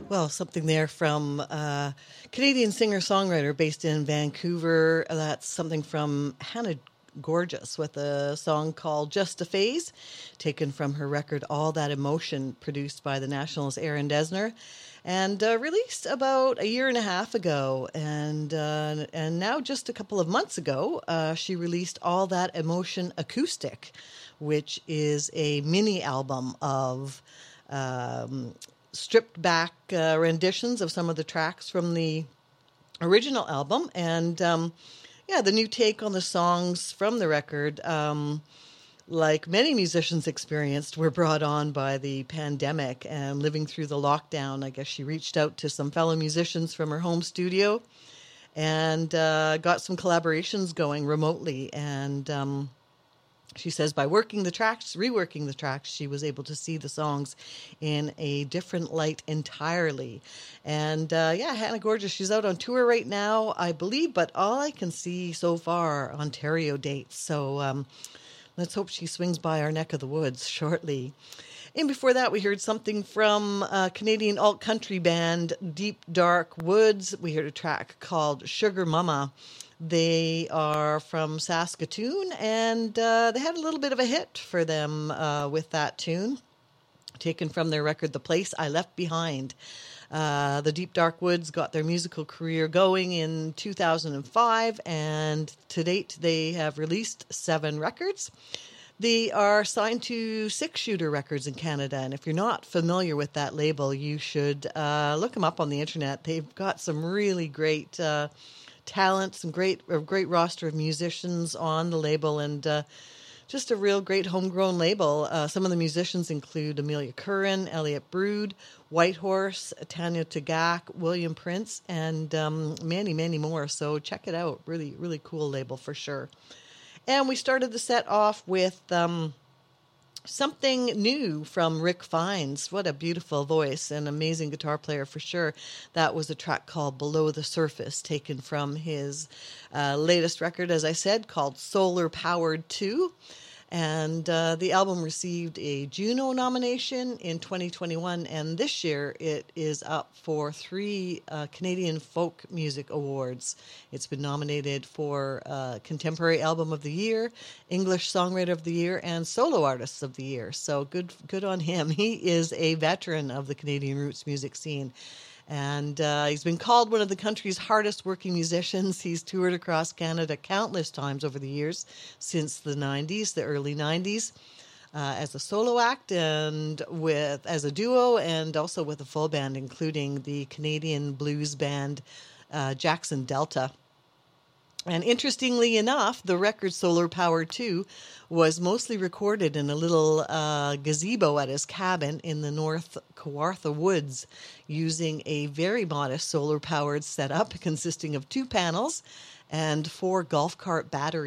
Well, something there from Canadian singer-songwriter based in Vancouver. That's something from Hannah Gorgeous with a song called Just a Phase, taken from her record All That Emotion, produced by the Nationals' Aaron Dessner, and released about a year and a half ago. And now, just a couple of months ago, she released All That Emotion Acoustic, which is a mini album of stripped back renditions of some of the tracks from the original album. And the new take on the songs from the record, like many musicians experienced, were brought on by the pandemic and living through the lockdown. I guess she reached out to some fellow musicians from her home studio and got some collaborations going remotely. And she says by reworking the tracks, she was able to see the songs in a different light entirely. And Hannah Gorgeous, she's out on tour right now, I believe, but all I can see so far, Ontario dates. So let's hope she swings by our neck of the woods shortly. And before that, we heard something from Canadian alt-country band Deep Dark Woods. We heard a track called Sugar Mama. They are from Saskatoon, and they had a little bit of a hit for them with that tune, taken from their record, The Place I Left Behind. The Deep Dark Woods got their musical career going in 2005, and to date they have released 7 records. They are signed to Six Shooter Records in Canada, and if you're not familiar with that label, you should look them up on the internet. They've got some really great talent, some great roster of musicians on the label, and just a real great homegrown label. Some of the musicians include Amelia Curran, Elliot Brood, Whitehorse, Tanya Tagak, William Prince, and many, many more. So check it out. Really, really cool label for sure. And we started the set off with something new from Rick Fiennes. What a beautiful voice and amazing guitar player for sure. That was a track called Below the Surface, taken from his latest record, as I said, called Solar Powered 2. And the album received a Juno nomination in 2021, and this year it is up for 3 Canadian Folk Music Awards. It's been nominated for Contemporary Album of the Year, English Songwriter of the Year, and Solo Artists of the Year. So good on him. He is a veteran of the Canadian roots music scene. And he's been called one of the country's hardest working musicians. He's toured across Canada countless times over the years, since the early 90s, as a solo act and as a duo, and also with a full band, including the Canadian blues band Jackson Delta. And interestingly enough, the record Solar Power 2 was mostly recorded in a little gazebo at his cabin in the North Kawartha Woods, using a very modest solar-powered setup consisting of 2 panels and 4 golf cart batteries.